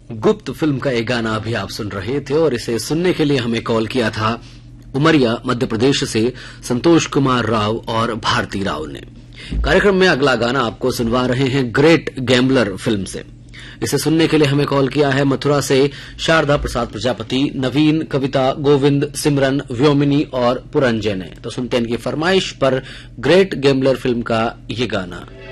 गुप्त फिल्म का एक गाना अभी आप सुन रहे थे और इसे सुनने के लिए हमें कॉल किया था उमरिया मध्य प्रदेश से संतोष कुमार राव और भारती राव ने। कार्यक्रम में अगला गाना आपको सुनवा रहे हैं ग्रेट गैम्बलर फिल्म से। इसे सुनने के लिए हमें कॉल किया है मथुरा से शारदा प्रसाद प्रजापति, नवीन, कविता, गोविंद, सिमरन, व्योमिनी और पुरंजय ने। तो सुनते हैं इनकी फरमाइश पर ग्रेट गैम्बलर फिल्म का ये गाना।